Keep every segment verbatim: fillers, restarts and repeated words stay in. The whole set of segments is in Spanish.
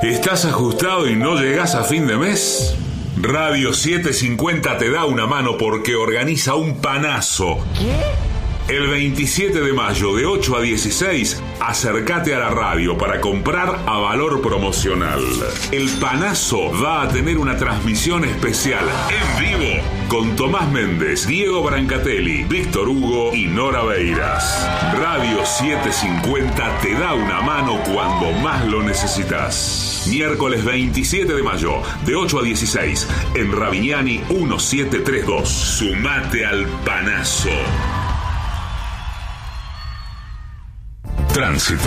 ¿Estás ajustado y no llegás a fin de mes? Radio setecientos cincuenta te da una mano porque organiza un panazo. ¿Qué? El veintisiete de mayo de ocho a dieciséis, acércate a la radio para comprar a valor promocional. El panazo va a tener una transmisión especial en vivo con Tomás Méndez, Diego Brancatelli, Víctor Hugo y Nora Beiras. Radio setecientos cincuenta te da una mano cuando más lo necesitas. Miércoles veintisiete de mayo, de ocho a dieciséis, en Ravignani diecisiete treinta y dos. Sumate al panazo. Tránsito.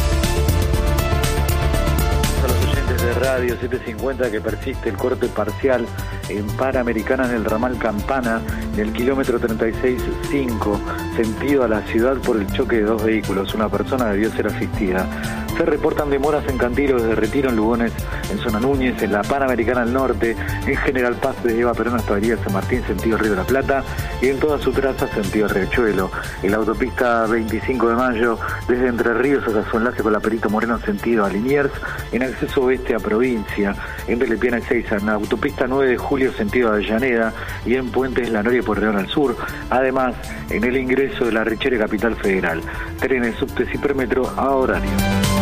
A los oyentes de Radio setecientos cincuenta que persiste el corte parcial en Panamericana en el ramal Campana del kilómetro treinta y seis punto cinco, sentido a la ciudad por el choque de dos vehículos. Una persona debió ser asistida. Se reportan demoras en Cantilo desde Retiro en Lugones, en Zona Núñez, en la Panamericana al norte, en General Paz desde Eva Perón hasta Avenida San Martín, sentido Río de la Plata, y en toda su traza, sentido Riachuelo. En la autopista veinticinco de mayo, desde Entre Ríos hasta su enlace con la Perito Moreno, sentido a Liniers, en acceso oeste a Provincia, en Telepiana y Seiza, en la autopista nueve de julio, sentido a Avellaneda, y en Puentes La Noria y Porredón al sur. Además, en el ingreso de la Richere Capital Federal, trenes, subtes y permetro a horario.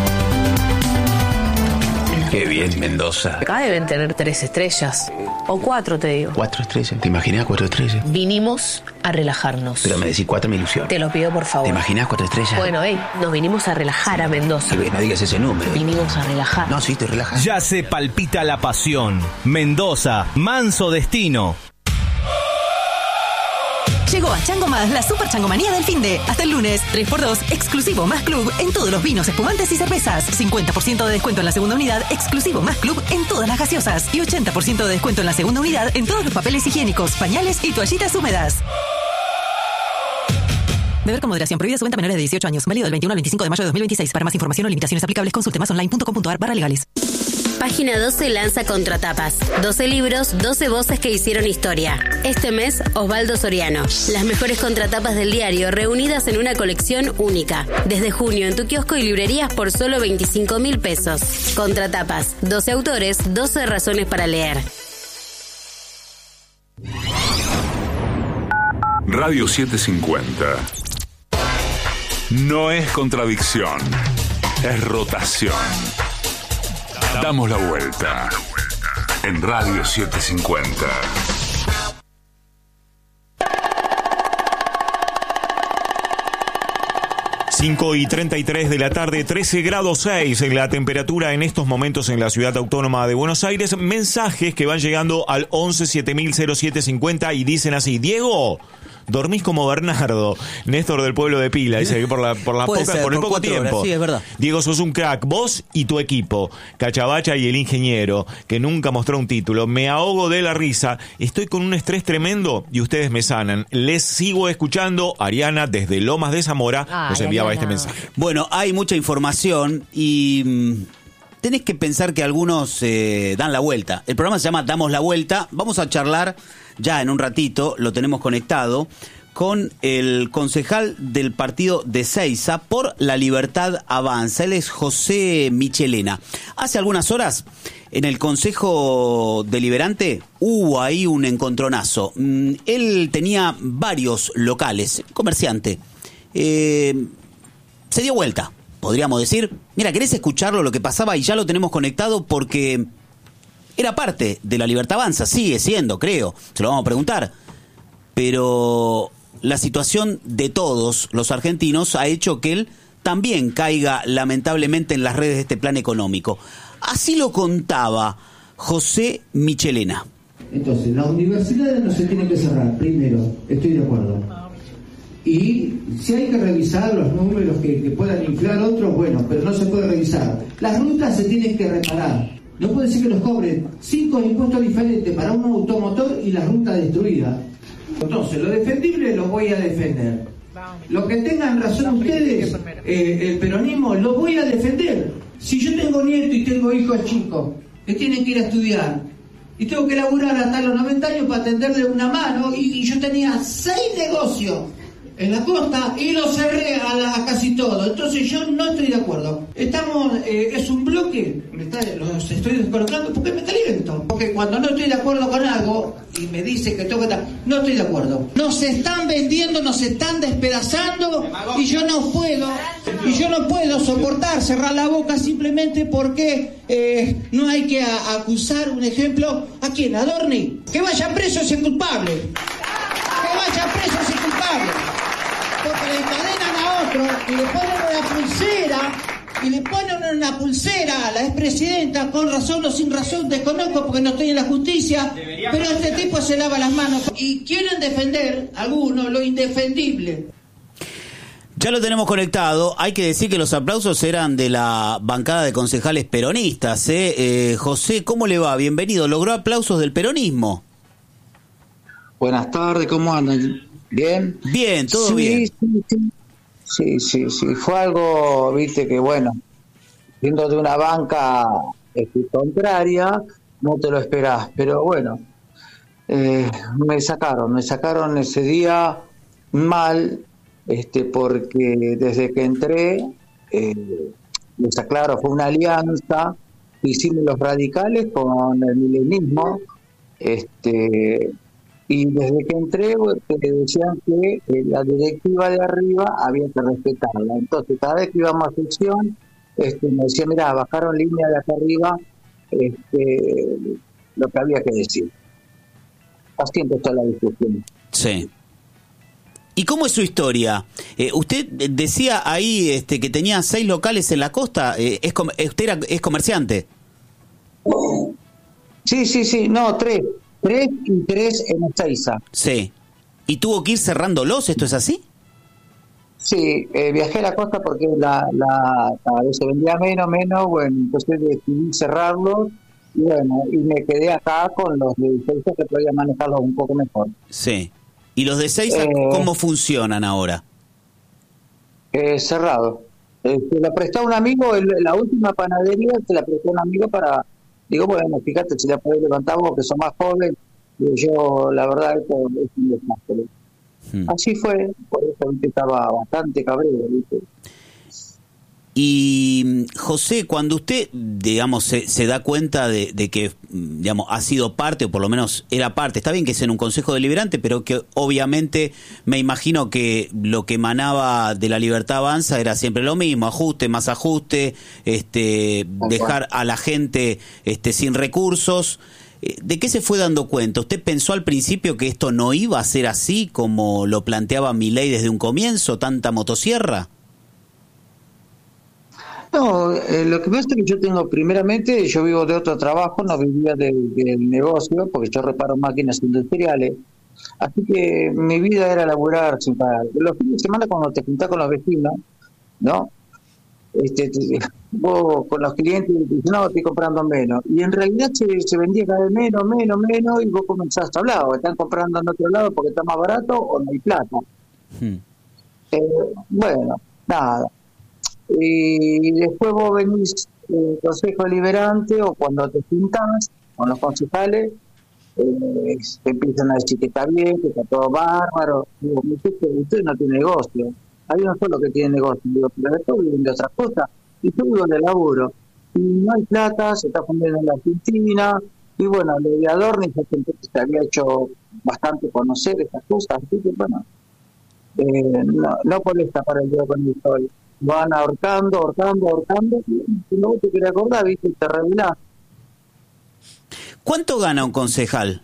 Qué bien, Mendoza. Acá deben tener tres estrellas. O cuatro, te digo. Cuatro estrellas. ¿Te imaginas cuatro estrellas? Vinimos a relajarnos. Pero me decís cuatro, me ilusiona. Te lo pido, por favor. ¿Te imaginas cuatro estrellas? Bueno, hey, nos vinimos a relajar a Mendoza. Y no digas ese número. Vinimos a relajar. No, sí, te relajas. Ya se palpita la pasión. Mendoza, manso destino. Llegó a Chango Más la super changomanía del finde. Hasta el lunes, tres por dos, exclusivo más club en todos los vinos, espumantes y cervezas. cincuenta por ciento de descuento en la segunda unidad, exclusivo más club en todas las gaseosas. Y ochenta por ciento de descuento en la segunda unidad en todos los papeles higiénicos, pañales y toallitas húmedas. Beber con moderación. Prohibida su venta a menores de dieciocho años. Válido del veintiuno al veinticinco de mayo de dos mil veintiséis. Para más información o limitaciones aplicables, consulte más online punto com punto a r barra legales. Página doce lanza Contratapas. doce libros, doce voces que hicieron historia. Este mes, Osvaldo Soriano. Las mejores contratapas del diario reunidas en una colección única. Desde junio en tu kiosco y librerías por solo veinticinco mil pesos. Contratapas. doce autores, doce razones para leer. Radio setecientos cincuenta. No es contradicción, es rotación. Damos la vuelta en Radio setecientos cincuenta. cinco y treinta y tres de la tarde, trece grados seis en la temperatura en estos momentos en la ciudad autónoma de Buenos Aires. Mensajes que van llegando al once siete mil cero siete cincuenta y dicen así: Diego, dormís como Bernardo. Néstor del pueblo de Pila dice que por la por la Puede poca, ser, por el por poco cuatro tiempo. horas, sí, es verdad. Diego, sos un crack, vos y tu equipo. Cachabacha y el ingeniero, que nunca mostró un título. Me ahogo de la risa. Estoy con un estrés tremendo y ustedes me sanan. Les sigo escuchando. Ariana, desde Lomas de Zamora, Ay, nos enviaba Ariana. este mensaje. Bueno, hay mucha información y mm, tenés que pensar que algunos eh, dan la vuelta. El programa se llama Damos la Vuelta. Vamos a charlar ya en un ratito, lo tenemos conectado, con el concejal del partido de Seiza por La Libertad Avanza. Él es José Michelena. Hace algunas horas, en el Consejo Deliberante, hubo ahí un encontronazo. Mm, Él tenía varios locales, comerciante. Eh, se dio vuelta, podríamos decir. Mira, ¿querés escucharlo lo que pasaba? Y ya lo tenemos conectado porque era parte de La Libertad Avanza, sigue siendo, creo. Se lo vamos a preguntar. Pero la situación de todos los argentinos ha hecho que él también caiga lamentablemente en las redes de este plan económico. Así lo contaba José Michelena. Entonces, las universidades no se tienen que cerrar, primero, estoy de acuerdo. Y si hay que revisar los números que, que puedan inflar otros, bueno, pero no se puede revisar. Las rutas se tienen que reparar. No puede ser que nos cobren cinco impuestos diferentes para un automotor y la ruta destruida. Entonces, lo defendible lo voy a defender. Lo que tengan razón ustedes, eh, el peronismo, lo voy a defender. Si yo tengo nietos y tengo hijos chicos que tienen que ir a estudiar y tengo que laburar hasta los noventa años para tenderle una mano, y, y yo tenía seis negocios en la costa y los cerré a, la, a casi todo. Entonces yo no estoy de acuerdo. Estamos, eh, es un bloque qué me está, los estoy descolocando? ¿Por qué me caliento? Porque cuando no estoy de acuerdo con algo y me dice que tengo que estar, no estoy de acuerdo. Nos están vendiendo, nos están despedazando y yo no puedo, y yo no puedo soportar cerrar la boca simplemente porque eh, no hay que a, acusar, un ejemplo, ¿a quién? ¿A Dorni? Que vaya preso si es culpable. Que vaya preso si es culpable. Porque le encadenan a otro y le ponen una pulsera, y le ponen una pulsera a la expresidenta, con razón o sin razón, desconozco porque no estoy en la justicia, pero este tipo se lava las manos. Y quieren defender, algunos, lo indefendible. Ya lo tenemos conectado. Hay que decir que los aplausos eran de la bancada de concejales peronistas. ¿eh? Eh, José, ¿cómo le va? Bienvenido. ¿Logró aplausos del peronismo? Buenas tardes, ¿cómo andan? ¿Bien? Bien, todo sí, bien. Sí, sí, sí, sí, sí. Fue algo, viste, que bueno, siendo de una banca este, contraria, no te lo esperás. Pero bueno, eh, me sacaron, me sacaron ese día mal. Este, porque desde que entré, eh, les aclaro, fue una alianza que hicimos los radicales con el milenismo, este, y desde que entré te decían que eh, la directiva de arriba había que respetarla. Entonces, cada vez que íbamos a sección, este, me decían, mira, bajaron línea de acá arriba, este, lo que había que decir. Así empezó la discusión. Sí. ¿Y cómo es su historia? Eh, usted decía ahí este, que tenía seis locales en la costa. Eh, es com- ¿Usted era, es comerciante? Sí, sí, sí. No, tres. Tres y tres en Ezeiza. Sí. ¿Y tuvo que ir cerrándolos? ¿Esto es así? Sí, eh, viajé a la costa porque la, la, cada vez se vendía menos, menos. Bueno, entonces decidí cerrarlos. Y bueno, y me quedé acá con los de Ezeiza que podía manejarlos un poco mejor. Sí. ¿Y los de Ezeiza eh, cómo funcionan ahora? Eh, cerrado. Eh, se la prestó un amigo, el, la última panadería se la prestó un amigo para, digo, bueno, fíjate, si la podés levantar vos, que sos más joven, y yo, la verdad, esto es un desastre. Hmm. Así fue, por eso estaba bastante cabrero, ¿viste? Y José, cuando usted, digamos, se, se da cuenta de, de que, digamos, ha sido parte, o por lo menos era parte, está bien que sea en un consejo deliberante, pero que obviamente me imagino que lo que emanaba de La Libertad Avanza era siempre lo mismo, ajuste, más ajuste, este, dejar a la gente este, sin recursos. ¿De qué se fue dando cuenta? ¿Usted pensó al principio que esto no iba a ser así como lo planteaba Milei desde un comienzo, tanta motosierra? No, eh, lo que pasa es que yo tengo, primeramente, yo vivo de otro trabajo, no vivía del, del negocio, porque yo reparo máquinas industriales, así que mi vida era laburar sin parar. Los fines de semana cuando te juntás con los vecinos, ¿no? Este, te, vos con los clientes dices, no, estoy comprando menos, y en realidad se, se vendía cada vez menos, menos, menos, y vos comenzás a hablar, o están comprando en otro lado porque está más barato, o no hay plata. Hmm. Eh, bueno, nada. Y después vos venís eh, consejo deliberante o cuando te juntás con los concejales, eh, te empiezan a decir que está bien, que está todo bárbaro. Digo, usted no tiene negocio, hay uno solo que tiene negocio. Digo, pero después viven de otras cosas, y yo vivo de laburo, y no hay plata, se está fundiendo en la Argentina, y bueno, lo de Adorni ya se había hecho bastante conocer esas cosas, así que bueno, eh, no, no por esta para el día con el sol. Van ahorcando, ahorcando, ahorcando, y luego te querés acordar, viste, y te revelás. ¿Cuánto gana un concejal?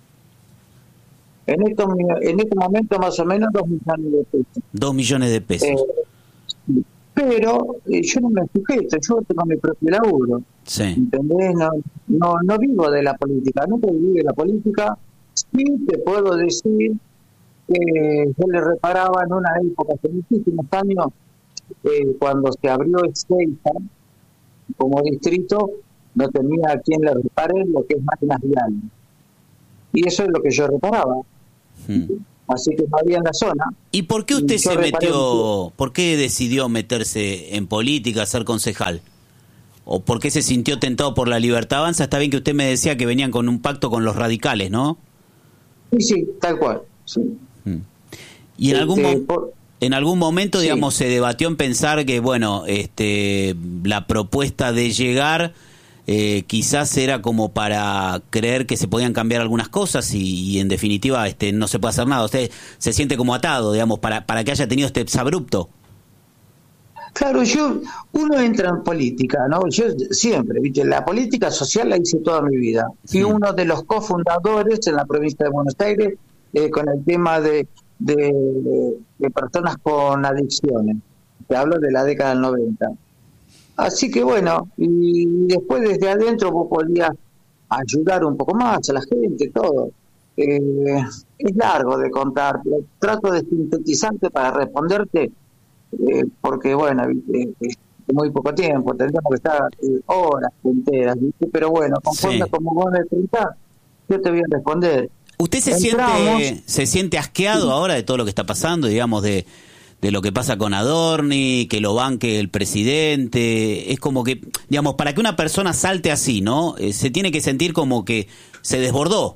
En, esto, en este momento más o menos dos millones de pesos. Dos millones de pesos. Eh, pero eh, yo no me sujeto, yo tengo mi propio laburo. Sí. ¿Entendés? No, no, no vivo de la política, no vivo de la política. Sí te puedo decir que yo le reparaba en una época, hace muchísimos años, Eh, cuando se abrió Ezeiza como distrito, no tenía a quien le repare lo que es máquinas viales, y eso es lo que yo reparaba. hmm. Así que no había en la zona. ¿Y por qué usted se metió, un... por qué decidió meterse en política, ser concejal? ¿O por qué se sintió tentado por La Libertad Avanza? Está bien que usted me decía que venían con un pacto con los radicales, ¿no? Sí, sí, tal cual, sí. hmm. Y en este, algún momento... por... En algún momento, Sí. digamos, se debatió en pensar que, bueno, este, la propuesta de llegar eh, quizás era como para creer que se podían cambiar algunas cosas y, y en definitiva este, no se puede hacer nada. Usted se siente como atado, digamos, para, para que haya tenido este exabrupto. Claro, yo, uno entra en política, ¿no? Yo siempre, ¿viste? La política social la hice toda mi vida. Fui Sí. uno de los cofundadores en la provincia de Buenos Aires eh, con el tema de, de, de personas con adicciones. Te hablo de la década del noventa. Así que bueno, y después desde adentro vos podías ayudar un poco más a la gente, todo. Eh, es largo de contar, pero trato de sintetizarte para responderte. Eh, porque bueno, ¿viste? Es muy poco tiempo, tendríamos que estar eh, horas enteras, ¿viste? Pero bueno, conforme Sí. como vos me preguntás, yo te voy a responder. ¿Usted se Entramos- siente se siente asqueado ahora de todo lo que está pasando, digamos, de, de lo que pasa con Adorni, que lo banque el presidente? Es como que, digamos, para que una persona salte así, ¿no? Eh, se tiene que sentir como que se desbordó.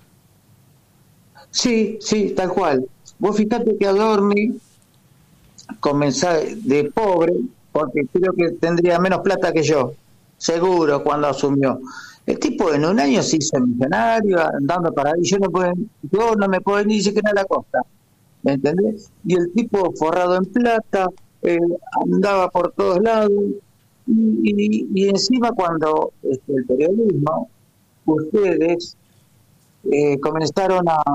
Sí, sí, tal cual. Vos fijate que Adorni comenzó de pobre, porque creo que tendría menos plata que yo, seguro, cuando asumió. El tipo en un año se hizo millonario, andando para ahí, yo no, puedo, yo no me puedo ni siquiera a la costa, ¿me entendés? Y el tipo forrado en plata, eh, andaba por todos lados, y, y, y encima cuando este, el periodismo, ustedes eh, comenzaron a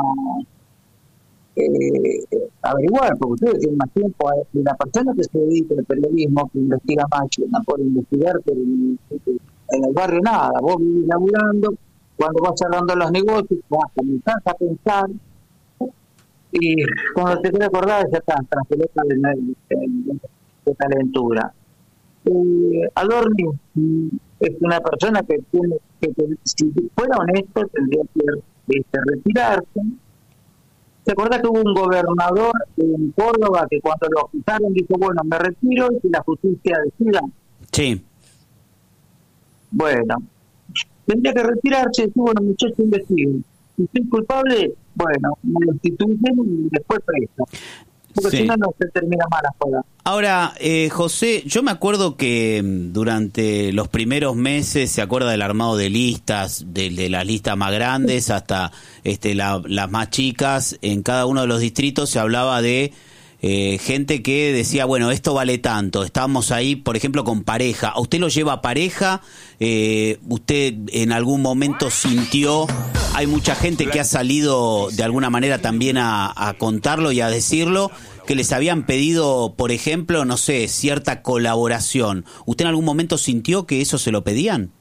Eh, averiguar, porque ustedes tienen más tiempo. eh, La persona que se dedica al periodismo, que investiga más, no por investigar, pero en, en el barrio nada. Vos vivís laburando, cuando vas cerrando los negocios, vas comenzás a pensar, y cuando te quieres acordar, ya estás tras pelota de, de, de calentura. Eh, Adorni mm, es una persona que tiene que, que, si fuera honesto, tendría que este, retirarse. ¿Te acordás que hubo un gobernador en Córdoba que cuando lo acusaron dijo, bueno, me retiro y que la justicia decida? Sí. Bueno, tendría que retirarse y decir, bueno, muchachos, investiguen. Si soy culpable, bueno, me destituyen y después preso. Porque Sí. si no, no se termina mal la joda. Ahora, eh, José, yo me acuerdo que mm, durante los primeros meses, se acuerda del armado de listas, de, de las listas más grandes hasta este, la, las más chicas, en cada uno de los distritos se hablaba de eh, gente que decía, bueno, esto vale tanto, estamos ahí, por ejemplo, con pareja. ¿A usted lo lleva a pareja? Eh, ¿Usted en algún momento sintió, hay mucha gente que ha salido de alguna manera también a, a contarlo y a decirlo, que les habían pedido, por ejemplo, no sé, cierta colaboración? ¿Usted en algún momento sintió que eso se lo pedían?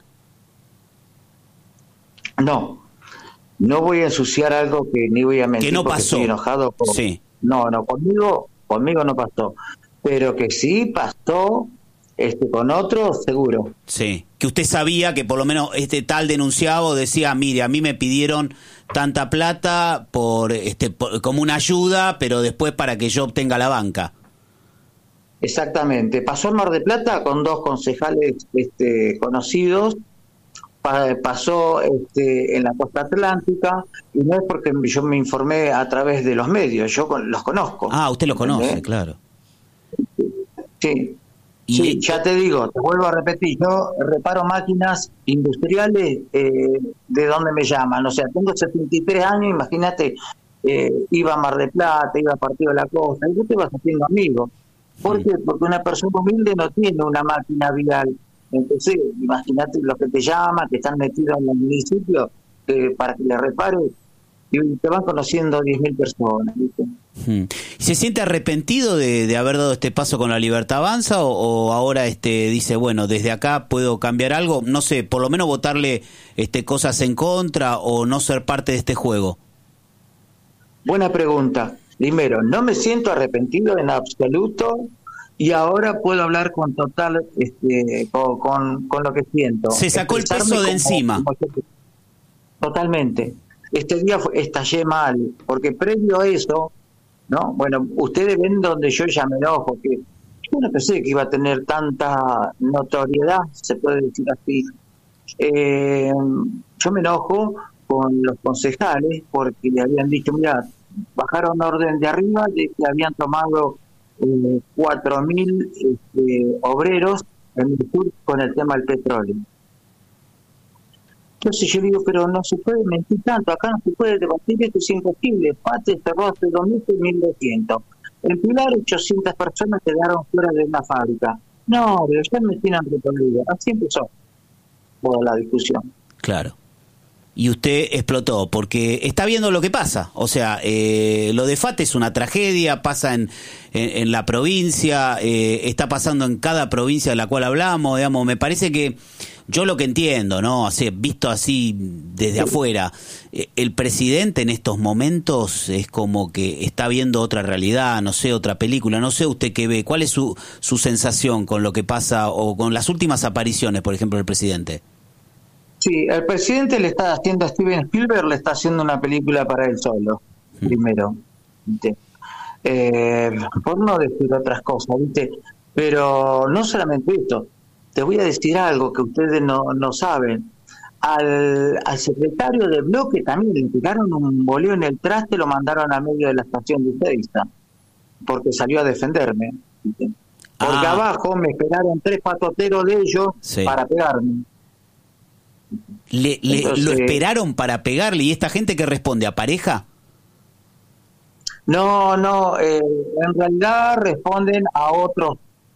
No, no voy a ensuciar algo que ni voy a mentir Que no porque pasó. estoy enojado. Por... Sí. No, no, conmigo, conmigo no pasó. Pero que sí pasó este, con otros, seguro. Sí, que usted sabía que por lo menos este tal denunciado decía, mire, a mí me pidieron tanta plata por este por, como una ayuda, pero después para que yo obtenga la banca. Exactamente. Pasó en Mar del Plata con dos concejales este, conocidos, pa- pasó este, en la costa atlántica, y no es porque yo me informé a través de los medios, yo con- los conozco. Ah, usted lo conoce, ¿Entendés? claro. Sí. Y- Sí, ya te digo, te vuelvo a repetir, yo reparo máquinas industriales eh, de donde me llaman, o sea, tengo setenta y tres años, imagínate, eh, iba a Mar del Plata, iba a Partido de la Costa, y vos te vas haciendo amigo. ¿Por qué? Porque una persona humilde no tiene una máquina vial. Entonces, imagínate los que te llaman, que están metidos en el municipio, eh, para que le repare, y te van conociendo diez mil personas, ¿viste? Hmm. ¿Y se siente arrepentido de, de haber dado este paso con la Libertad Avanza o, o ahora este dice, bueno, desde acá puedo cambiar algo? No sé, por lo menos votarle este cosas en contra o no ser parte de este juego. Buena pregunta. Primero, no me siento arrepentido en absoluto y ahora puedo hablar con total, este, con, con, con lo que siento. Se sacó el Expresarme peso de como- encima. como yo- Totalmente. Este día fue- estallé mal, porque previo a eso, ¿no? Bueno, ustedes ven donde yo ya me enojo, que yo no pensé que iba a tener tanta notoriedad, se puede decir así. Eh, yo me enojo con los concejales porque le habían dicho, mira, bajaron orden de arriba de que habían tomado eh, cuatro mil este, obreros en el sur con el tema del petróleo. Entonces yo digo, pero no se puede mentir tanto, acá no se puede debatir, esto es imposible. Pate cerró hace dos mil y mil doscientos. En Pilar, ochocientas personas quedaron fuera de una fábrica. No, pero ya me tienen recorrido. Así empezó toda la discusión. Claro. Y usted explotó, porque está viendo lo que pasa. O sea, eh, lo de F A T es una tragedia, pasa en, en, en la provincia, eh, está pasando en cada provincia de la cual hablamos, digamos. Me parece que yo lo que entiendo, ¿no? Así, visto así desde afuera, eh, el presidente en estos momentos es como que está viendo otra realidad, no sé, otra película, no sé usted qué ve. ¿Cuál es su, su sensación con lo que pasa o con las últimas apariciones, por ejemplo, del presidente? Sí, el presidente le está haciendo a Steven Spielberg, le está haciendo una película para él solo, mm. primero, ¿viste? Eh, por no decir otras cosas, ¿viste? Pero no solamente esto, te voy a decir algo que ustedes no, no saben. Al, al secretario de bloque también le pegaron un boleo en el traste, lo mandaron a medio de la estación de Ezeiza, porque salió a defenderme, ¿viste? Porque ah. abajo me esperaron tres patoteros de ellos sí. para pegarme. Le, le, Entonces, ¿Lo esperaron para pegarle? ¿Y esta gente que responde? ¿A pareja? No, no, eh, en realidad responden a otros,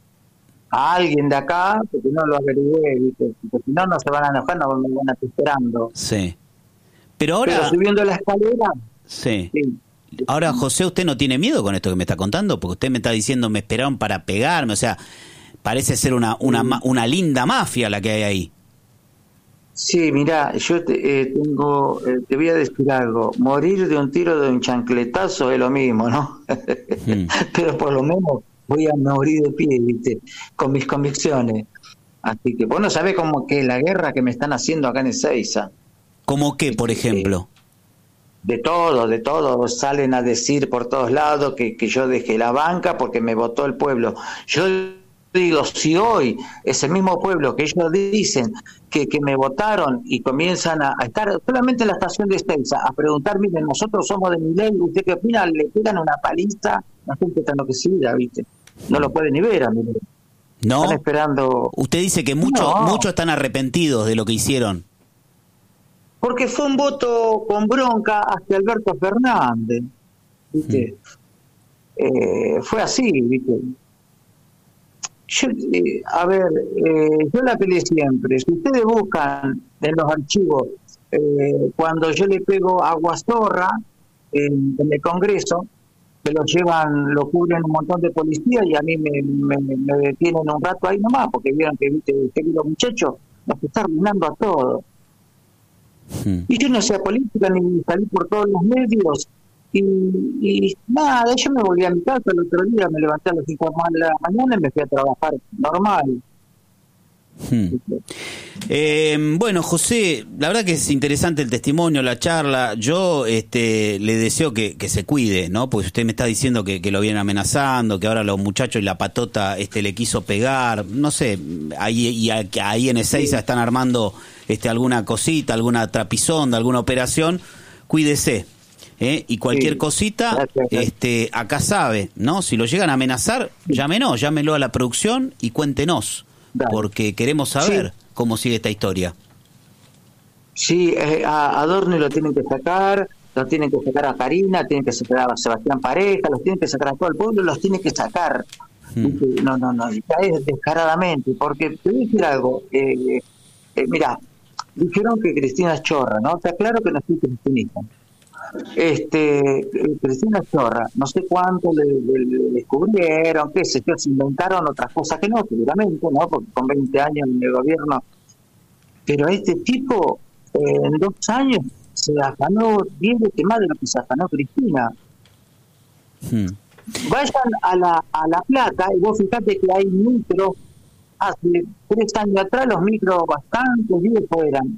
a alguien de acá, porque no lo averigué, ¿viste? Porque si no, no se van a enojar, no me van a estar esperando. Sí. Pero ahora... Pero subiendo la escalera... Sí. sí. Ahora, José, ¿usted no tiene miedo con esto que me está contando? Porque usted me está diciendo, me esperaron para pegarme, o sea, parece ser una, una, sí. una linda mafia la que hay ahí. Sí, mira, yo te, eh, tengo, eh, te voy a decir algo. Morir de un tiro de un chancletazo es lo mismo, ¿no? Mm. Pero por lo menos voy a morir de pie, ¿viste? Con mis convicciones. Así que vos no sabés cómo que la guerra que me están haciendo acá en Ezeiza. ¿Cómo qué, por ejemplo? De todo, de todo. Salen a decir por todos lados que, que yo dejé la banca porque me votó el pueblo. Yo digo, si hoy ese mismo pueblo que ellos dicen que, que me votaron y comienzan a, a estar solamente en la estación de Ezeiza a preguntar, miren, nosotros somos de Milei, ¿usted qué opina? Le pegan una paliza, la gente está enloquecida, ¿viste? No lo puede ni ver a Milei. No. Están esperando. Usted dice que muchos no. muchos están arrepentidos de lo que hicieron. Porque fue un voto con bronca hacia Alberto Fernández, ¿viste? Hmm. Eh, fue así, ¿viste? Yo, eh, a ver, eh, yo la peleé siempre. Si ustedes buscan en los archivos, eh, cuando yo le pego a Guastorra en, en el Congreso, me lo llevan, lo cubren un montón de policías y a mí me, me, me detienen un rato ahí nomás, porque vieron que, viste, que los muchachos nos están arruinando a todos. Hmm. Y yo no hacía política ni salí por todos los medios. Y, y nada, yo me volví a mi casa el otro día, me levanté a las cinco de la mañana y me fui a trabajar normal. Hmm. Eh, bueno, José, la verdad que es interesante el testimonio, la charla. Yo este, le deseo que, que se cuide, ¿no? Porque usted me está diciendo que, que lo vienen amenazando, que ahora los muchachos y la patota este, le quiso pegar. No sé, ahí, y ahí en Ezeiza están armando este, alguna cosita, alguna trapisonda, alguna operación. Cuídese. ¿Eh? Y cualquier sí, cosita, gracias, gracias. este acá sabe, ¿no? Si lo llegan a amenazar, sí. llámenos, llámelo a la producción y cuéntenos, Dale. porque queremos saber sí. cómo sigue esta historia. Sí, eh, a Adorno lo tienen que sacar, lo tienen que sacar a Karina, tienen que sacar a Sebastián Pareja, los tienen que sacar a todo el pueblo, los tienen que sacar. Hmm. No, no, no, ya es descaradamente, porque te voy a decir algo, eh, eh, mira, dijeron que Cristina es chorra, ¿no? Está claro que no soy cristinista. Este, Cristina Chorra, no sé cuánto le, le, le descubrieron, qué sé yo, se inventaron otras cosas que no, seguramente, ¿no? Porque con veinte años en el gobierno, pero este tipo eh, en dos años se afanó diez veces más de lo que se afanó Cristina. Hmm. Vayan a la, a La Plata y vos fíjate que hay micros, hace tres años atrás los micros bastante viejos eran,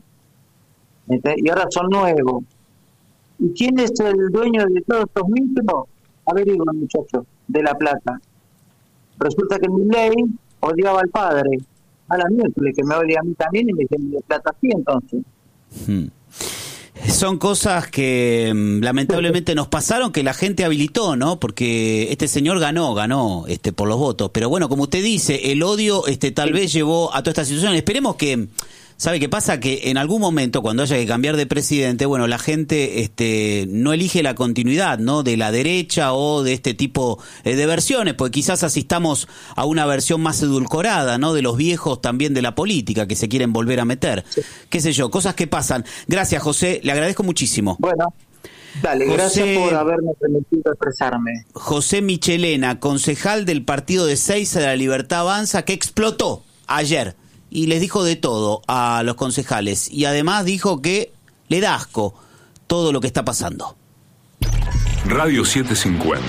y ahora son nuevos. ¿Y quién es el dueño de todos estos micros? Averigüen, muchachos, de La Plata. Resulta que Milei odiaba al padre, a la miércoles, que me odia a mí también y me dice, de Plata sí, entonces. Hmm. Son cosas que lamentablemente nos pasaron, que la gente habilitó, ¿no? Porque este señor ganó, ganó este por los votos. Pero bueno, como usted dice, el odio este tal vez llevó a toda esta situación. Esperemos que... ¿Sabe qué pasa? Que en algún momento, cuando haya que cambiar de presidente, bueno, la gente este, no elige la continuidad, ¿no? De la derecha o de este tipo eh, de versiones, porque quizás asistamos a una versión más edulcorada, ¿no? De los viejos también de la política que se quieren volver a meter. Sí. Qué sé yo, cosas que pasan. Gracias, José, le agradezco muchísimo. Bueno. Dale, José, gracias por haberme permitido expresarme. José Michelena, concejal del partido de Seiza de la Libertad Avanza, que explotó ayer. Y les dijo de todo a los concejales. Y además dijo que le da asco todo lo que está pasando. Radio setecientos cincuenta.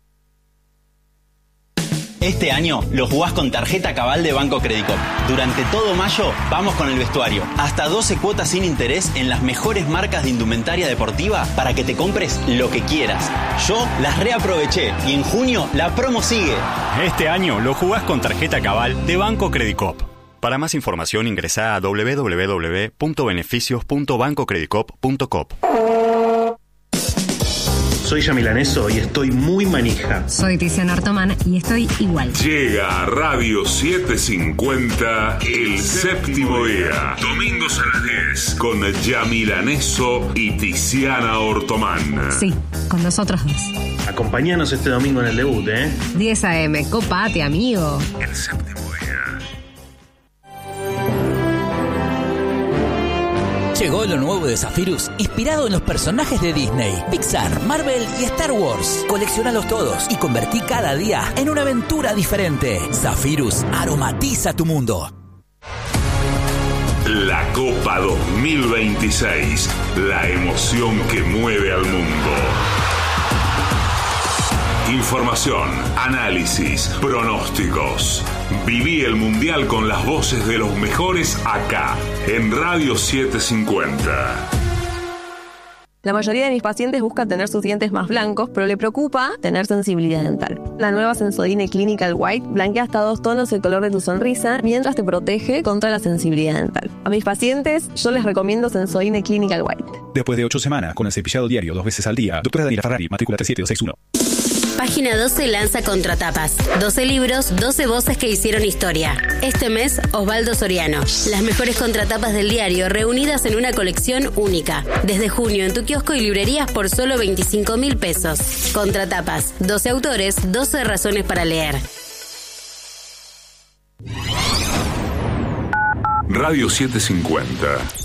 Este año lo jugás con tarjeta Cabal de Banco Credicop. Durante todo mayo vamos con el vestuario. Hasta doce cuotas sin interés en las mejores marcas de indumentaria deportiva para que te compres lo que quieras. Yo las reaproveché y en junio la promo sigue. Este año lo jugás con tarjeta Cabal de Banco Credicop. Para más información ingresá a doble u doble u doble u punto beneficios punto banco credicop punto com. Soy Yamilaneso y estoy muy manija. Soy Tiziana Ortomán y estoy igual. Llega a Radio setecientos cincuenta el séptimo día. Domingos a las diez. Con Yamilaneso y Tiziana Ortomán. Sí, con nosotros dos. Acompáñanos este domingo en el debut, ¿eh? diez a eme, copate, amigo. El séptimo día. Llegó lo nuevo de Zephyrus, inspirado en los personajes de Disney, Pixar, Marvel y Star Wars. Colecciónalos todos y convertí cada día en una aventura diferente. Zephyrus aromatiza tu mundo. La Copa dos mil veintiséis, la emoción que mueve al mundo. Información, análisis, pronósticos. Viví el Mundial con las voces de los mejores acá, en Radio setecientos cincuenta. La mayoría de mis pacientes buscan tener sus dientes más blancos, pero le preocupa tener sensibilidad dental. La nueva Sensodyne Clinical White blanquea hasta dos tonos el color de tu sonrisa, mientras te protege contra la sensibilidad dental. A mis pacientes, yo les recomiendo Sensodyne Clinical White. Después de ocho semanas, con el cepillado diario dos veces al día, doctora Daniela Ferrari, matrícula tres siete dos seis uno. Página doce lanza Contratapas. doce libros, doce voces que hicieron historia. Este mes, Osvaldo Soriano. Las mejores contratapas del diario reunidas en una colección única. Desde junio en tu kiosco y librerías por solo veinticinco mil pesos. Contratapas. doce autores, doce razones para leer. Radio setecientos cincuenta.